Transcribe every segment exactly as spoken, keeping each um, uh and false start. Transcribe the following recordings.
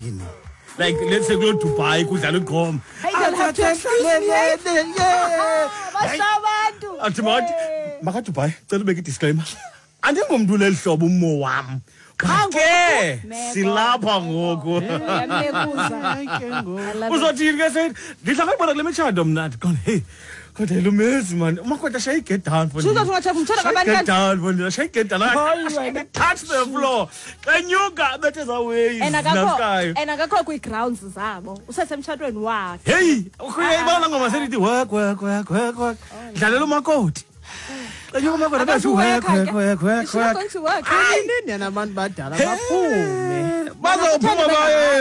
yini? Like let's say go to Dubai kudlala igqom. Hey, they'll have to explain it. Yeah. Bashabantu. Ultimate maka Dubai cela ubeke disclaimer. Andingomntu lelihlobo umo wami. Ke silapha ngoku. Uzothini ke se ndihlangabona kule mtshado mna gone hey kodwa lumezi man umakhoda shayi get down for Suza ungathatha umtshado kabantu get down for nina shayi get down touch the floor kanyuka bethe zaway naskayo ena akakho kwi grounds zabo usesemtshadweni wakhe hey ukuyayibona ngoma selithi work work work work work dlalela umakoti kanyuka umakoti bathi work work work work work nini nabantu badala baphume bazophuma baye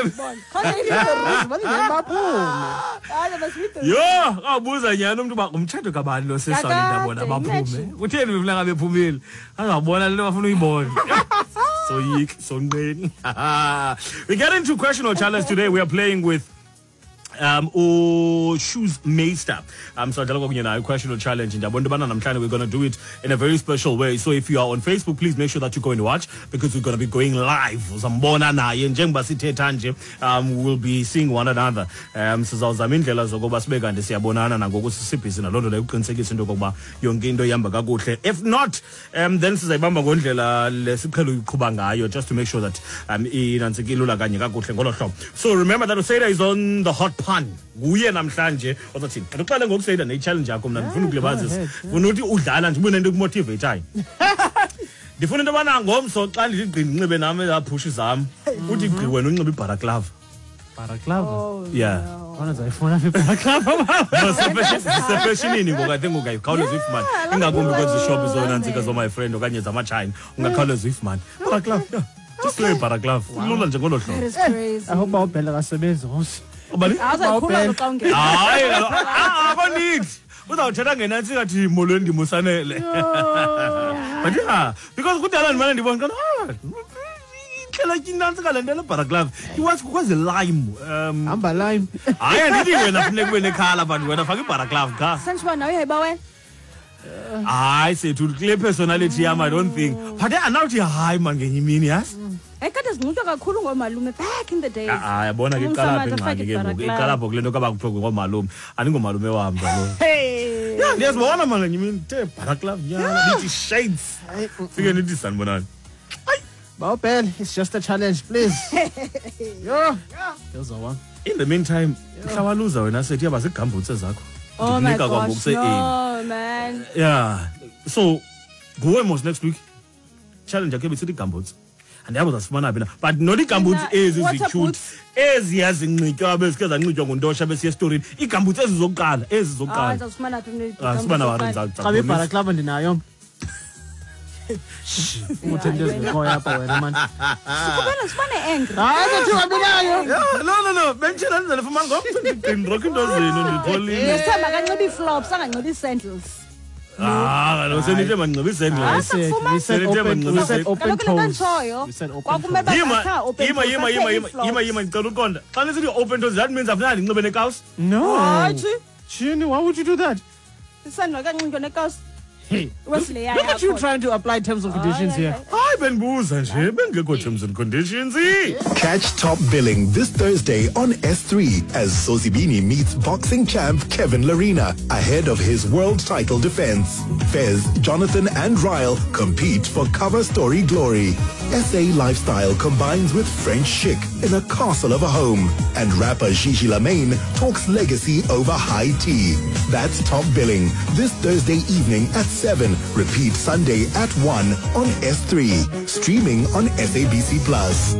yo abuza nyana umuntu ba umthetho kabani lo sesale ndabona baphume utheni befuna ngabe phumile angabona lento bafuna uyibona so yik so nqeni we get into question or challenge today. We are playing with um or shoes meister um so dala kokunye nayo question or challenge ndiyabona bana namhlanje we're going to do it in a very special way. So if you are on Facebook, please make sure that you go and watch, because we're going to be going live uzambona naye njengoba sithetha nje. Um we'll be seeing one another. Um sizawuzama indlela zokuba sibe kanti siyabonana nangoku sisibhizi nalonto leyo uqinisekisa into kokuba yonke into ihamba kakuhle. If not, um then sizayibamba ngondlela lesiqhelo uyiqhuba ngayo, just to make sure that um inantsiki lula kanye kakuhle ngolo hlobo. So remember that Useda is on the hot pan nguye namhlanje ozothini uqale ngokusayida ne challenge yakho mna ndifuna ukulibazisa ufuna uthi udlala nje ubone into kumotivateayo ndifuna into bana ngomso xa ndiqini nxibe nami laphushi zami uthi gqi wena unxibe ibaraklava baraklava yeah wona zayifuna ibaraklava sefashionini ngokade ngokuyikhawuleza uyifumana ingakumbi kwenza shop zona ntsika zo my friend okanye zama China ungakhawuleza uyifumana baraklava just play baraklava lula nje ngolo hlobo. I hope awubhela kasebenzi ngosi ubani azakhula xa ungena hayi akonithi uzawuthetha ngenansi ngathi molweni ndimusanele but yeah because kudala ndimane ndibona kana ikhala kinansi kalendela baraklava iwas kukwazi lime um hamba lime hayi andithi wena funeka kube nekhala but wena faka ibaraklava ka sensiba nawe yayiba wena hayi sethu kule personality yam I don't think but anawuthi hayi man ngenye imini yas ekade zinxutywa kakhulu ngomalume back in the days. Ah yabona ke iqalapha engxaki ke ngoku iqalapha kule nto kaba kuthoko ngomalume andingomalume wami lo yeah ndiyazibona manje ngimini the baraklava nyana lithi shades fike nithi sanibonani bawubhela it's just a challenge please yo there's one in the meantime mhlawaluza wena sethi yaba zigambutse zakho Oh my gosh, gosh, no man. Yeah, so go mos next week challenge yakhe besithi gambutse and yabo zasifumana phi na but not igambutse ezi zicute ezi yazinxitywa besike zanxitywa ngontosha besiye story igambutse ezi zokuqala ezi zokuqala ah zasifumana phi ne ah sibana warenza xa bebaraklava ndinayo umuthendo ezikhoya apha wena man sikubona sibane angry hayi kuthiwa binayo no no no benchela ndizele fumana ngomthini rock into zenu nditholile yesithemba kanxiba flops anganxiba sandals ah lo senithe manxiba isandals senithe manxiba open toes yima yima yima yima yima ngicela uqonda xa nisithi open toes that means afuneka ndinxibe nekawusi no hayi chini why would you do that isandla kanxiba nekawusi. Hey, look, look at you trying to apply terms and conditions oh, yeah, here. Hayi bengibuza nje bengekho terms and conditions. Catch Top Billing this Thursday on S three as Sosibini meets boxing champ Kevin Larina ahead of his world title defense. Fez, Jonathan and Ryle compete for cover story glory. S A lifestyle combines with French chic in a castle of a home. And rapper Gigi Lamaine talks legacy over high tea. That's Top Billing this Thursday evening at seven. Repeat Sunday at one on S three. Streaming on S A B C Plus.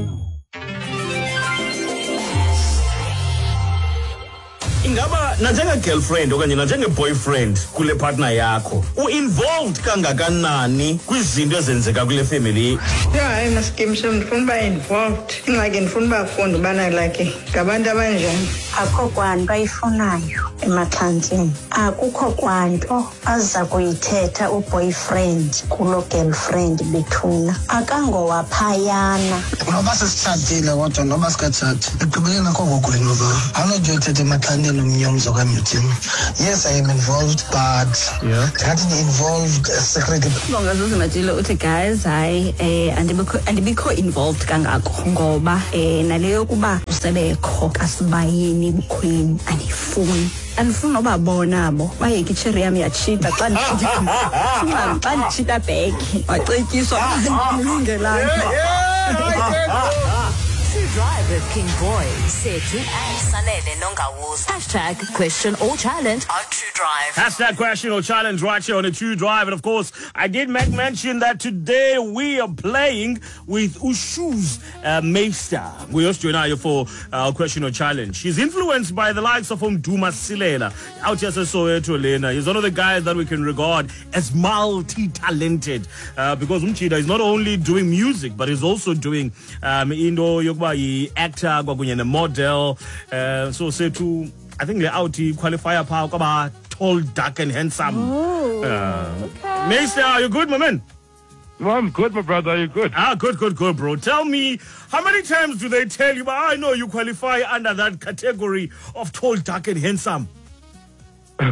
Ingaba na njenge girlfriend okanye na njenge boyfriend kule partner yakho u-involved kangakanani kwizinto ezenzeka kule family? Yeah, I'm a scheme so ndifuna ba involved. Ingxaki ndifuna bafunda bana like ngabantu abanjani. Akho kwanto ayifunayo emaxhantseni. Akukho kwanto aza kuyithetha uboyfriend kulo girlfriend bethuna. Akangowaphayana. Ngoba sesithathile kodwa noba sikathathi. Ekugqibeleni akho ngokule ngoba awunonje uthethe emaxhantseni nomnyomzo kaMutim. Yes, I am involved, but yeah, getting involved uh, secretly. Bongazuzu Matilo uthi guys hayi eh andibikho andibikho involved kangako ngoba eh naleyo kuba sebekho kasibayini bukhwini andifuni andifuni noba bona bo bayeke icherry yami yachita xa ndithita xa ndithita back wacetyiswa ngelanga To drive with King Boy, Setu and Sanele Nongawus. Hashtag question or challenge on True Drive. Hashtag question or challenge right here on a True Drive. And of course, I did make mention that today we are playing with Ushu's uh, Meister. We asked you and I for our question or challenge. She's influenced by the likes of Umduma Silela. Out here, Soweto Lena. He's one of the guys that we can regard as multi-talented. Uh, because Umchida is not only doing music, but he's also doing um, Indo Yogba actor, a model. Uh, so say to, I think they're out to qualifier power, come tall, dark and handsome. Oh, uh, okay. Meister, are you good, my man? No, I'm good, my brother. Are you good? Ah, good, good, good, bro. Tell me, how many times do they tell you, but I know you qualify under that category of tall, dark and handsome? I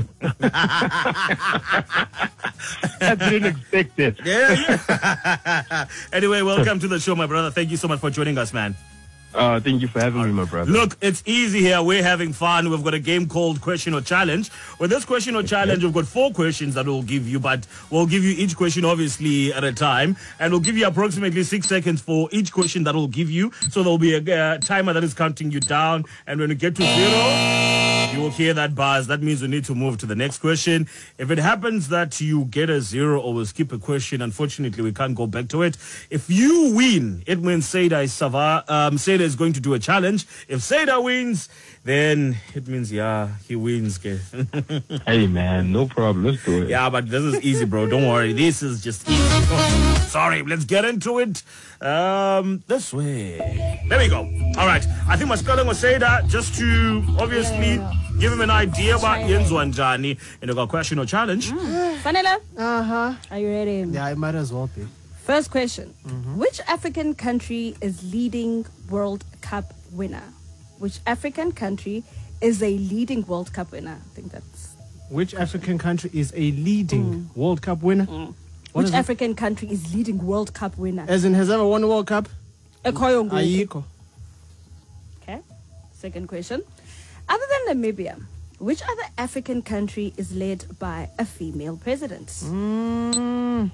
didn't expect it. Yeah, yeah. Anyway, welcome to the show, my brother. Thank you so much for joining us, man. Uh, thank you for having me, my brother. Look, it's easy here. We're having fun. We've got a game called Question or Challenge. With this Question or Challenge, we've got four questions that we'll give you, but we'll give you each question, obviously, at a time. And we'll give you approximately six seconds for each question that we'll give you. So there'll be a uh, timer that is counting you down. And when you get to zero, you will hear that buzz. That means we need to move to the next question. If it happens that you get a zero or we'll skip a question, unfortunately, we can't go back to it. If you win, it means Seda is Sava, um, Seda is going to do a challenge. If Seda wins, then it means, yeah, he wins. Hey, man, no problem. Let's do it. Yeah, but this is easy, bro. Don't worry. This is just easy. Sorry, let's get into it. Um, this way. There we go. All right. I think Maskalang will say that just to obviously yeah. give him an idea about Yenzo and Johnny. And we got question or challenge. Mm. Vanilla? Uh-huh. Are you ready? Yeah, I might as well be. First question. Mm-hmm. Which African country is leading World Cup winner? Which African country is a leading World Cup winner? I think that's... Which African country is a leading mm. World Cup winner? Mm. Which African it? country is leading World Cup winner? As in, has ever won a World Cup? Ayiko. Okay. Second question. Other than Namibia, which other African country is led by a female president? Mm.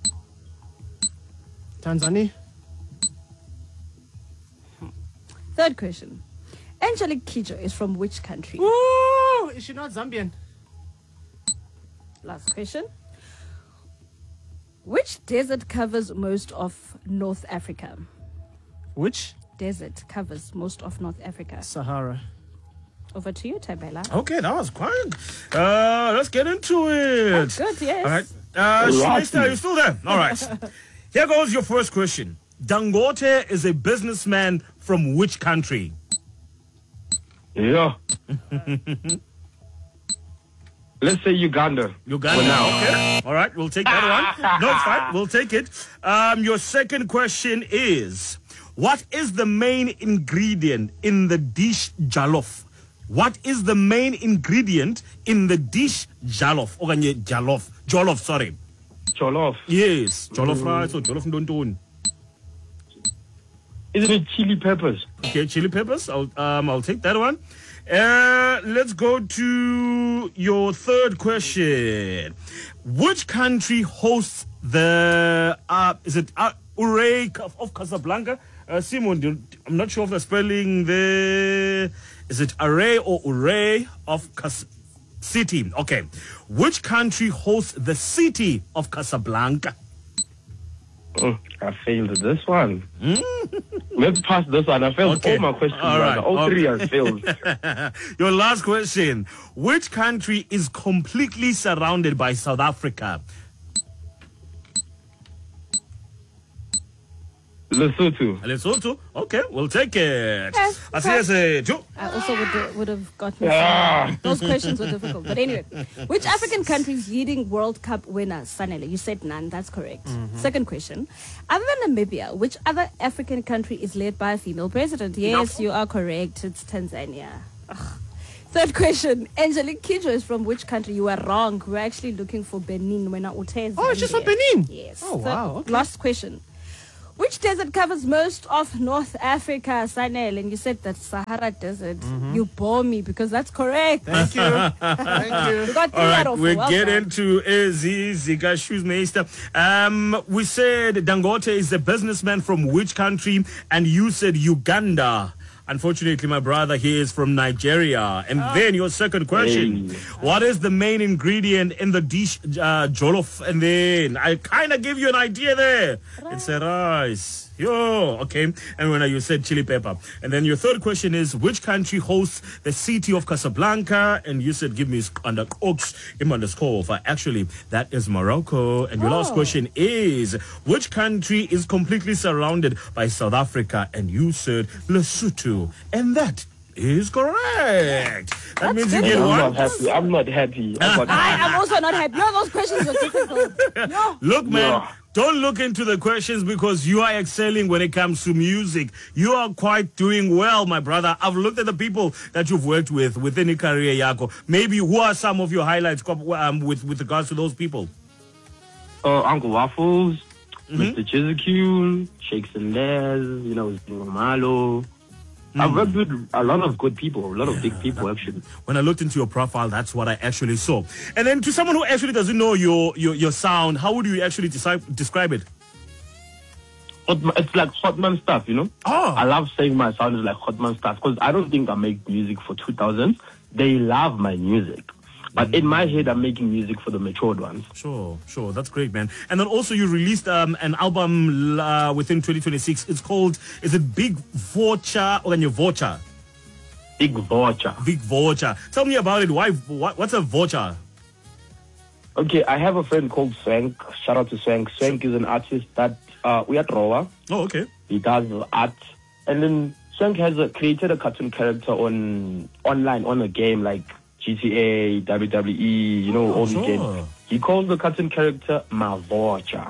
Tanzania. Third question. Angelique Kidjo is from which country? Ooh, is she not Zambian? Last question. Which desert covers most of North Africa? Which? Desert covers most of North Africa. Sahara. Over to you, Tabela. Okay, that was quiet. Uh, let's get into it. Oh, good, yes. All right. Uh, Shmeister, are you still there? All right. Here goes your first question. Dangote is a businessman from which country? Yeah. Let's say Uganda. Uganda. For now. Okay. All right, we'll take that one. No, it's fine. We'll take it. Um, your second question is, what is the main ingredient in the dish jollof? What is the main ingredient in the dish jollof? Okanye jollof. Jollof, sorry. Jollof. Yes. Jollof mm. rice or jollof ndontoni. Isn't it chili peppers? Okay, chili peppers. I'll um I'll take that one. Uh, let's go to your third question. Which country hosts the uh is it uh, Ure of Casablanca? Uh, Simon, I'm not sure if the spelling there. Is it Array or Ure of Cas City? Okay. Which country hosts the city of Casablanca? Oh, I failed this one. Mm? Let's pass this one. I failed okay. all my questions. All, right. all okay. three I failed. Your last question. Which country is completely surrounded by South Africa? Lesotho. Lesotho? Okay, we'll take it. Yes, I see as a Joe. I also would, would have gotten ah. Those questions were difficult. But anyway, which African country is leading World Cup winner? Sanele, you said none. That's correct. Mm-hmm. Second question. Other than Namibia, which other African country is led by a female president? Yes, no. You are correct. It's Tanzania. Ugh. Third question. Angelique Kidjo is from which country? You are wrong. We're actually looking for Benin. When Oh, she's from Benin? Yes. Oh, wow. Okay. Last question. Which desert covers most of North Africa, Sanel? And you said that Sahara Desert. Mm-hmm. You bore me because that's correct. Thank you. Thank you. You got three All out right, of we four. Well get done. into Ezi Zika Shoesmeister. Um, we said Dangote is a businessman from which country? And you said Uganda. Unfortunately, my brother here is from Nigeria. And Oh. then your second question. Hey. What is the main ingredient in the dish uh, jollof? And then I kind of give you an idea there. It's a rice. Yo, okay. And when you said chili pepper. And then your third question is, which country hosts the city of Casablanca? And you said, give me under oaks im underscore. For actually, that is Morocco. And your last Oh. question is, which country is completely surrounded by South Africa? And you said Lesotho. And that is correct. That means you good. get I'm one. not happy. I'm not happy. I'm not I happy. am also not happy. No, those questions were difficult. No. Look, man, Yeah. don't look into the questions because you are excelling when it comes to music. You are quite doing well, my brother. I've looked at the people that you've worked with within your career, Yako. Maybe who are some of your highlights um, with, with regards to those people? Uh, Uncle Waffles, Mm-hmm. Mister Chizikune, Shakes and Layers, you know, Malo. Mm. I've worked with a lot of good people, a lot of big people, actually. When I looked into your profile, that's what I actually saw. And then to someone who actually doesn't know your, your, your sound, how would you actually deci- describe it? Hot ma- It's like Hotman stuff, you know? Oh. I love saying my sound is like Hotman stuff because I don't think I make music for two thousands. They love my music. But in my head, I'm making music for the matured ones. Sure, sure. That's great, man. And then also you released um, an album uh, within twenty twenty-six. It's called, is it Big Voucher or your Voucher? Big voucher. Big Voucher. Tell me about it. Why? What, what's a voucher? Okay, I have a friend called Swank. Shout out to Swank. Swank is an artist that uh, we are drawer. Oh, okay. He does art, and then Swank has a, created a cartoon character on online on a game like G T A, W W E, you know, Oh, all these sure. games. He calls the cartoon character Mavocha.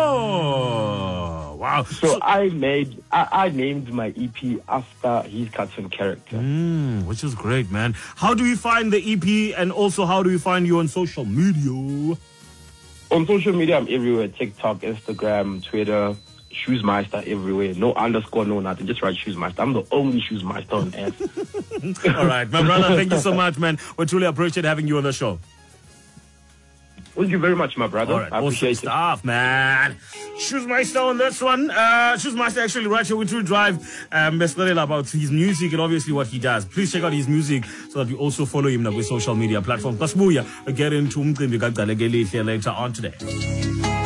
Oh, wow. So I made, I, I named my E P after his cartoon character. Mm, which is great, man. How do we find the E P, and also how do we find you on social media? On social media, I'm everywhere. TikTok, Instagram, Twitter, Shoesmeister everywhere. No underscore, no nothing. Just write Shoesmeister. I'm the only Shoesmeister on earth. All right, my brother, thank you so much, man. We truly appreciate having you on the show. Thank you very much, my brother. All right, I awesome appreciate it. stuff, man. Shoesmeister on this one. Uh, Shoesmeister actually right here with True Drive. Um, about his music and obviously what he does. Please check out his music so that you also follow him on the social media platforms. Plus, we'll get into later on today.